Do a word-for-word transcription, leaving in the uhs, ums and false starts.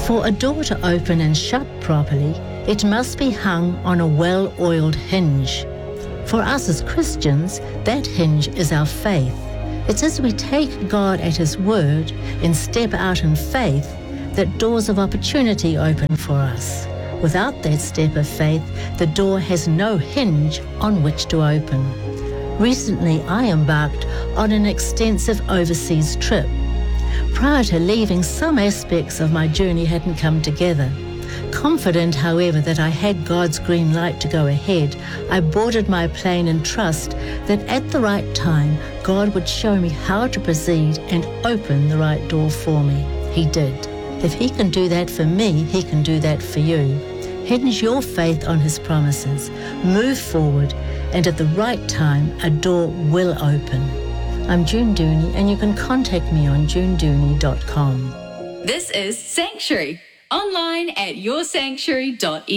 For a door to open and shut properly, it must be hung on a well-oiled hinge. For us as Christians, that hinge is our faith. It's as we take God at His word and step out in faith that doors of opportunity open for us. Without that step of faith, the door has no hinge on which to open. Recently, I embarked on an extensive overseas trip. Prior to leaving, some aspects of my journey hadn't come together. Confident, however, that I had God's green light to go ahead, I boarded my plane in trust that at the right time, God would show me how to proceed and open the right door for me. He did. If He can do that for me, He can do that for you. Hinge your faith on His promises. Move forward, and at the right time, a door will open. I'm June Dooney, and you can contact me on june dooney dot com. This is Sanctuary, online at your sanctuary dot n z.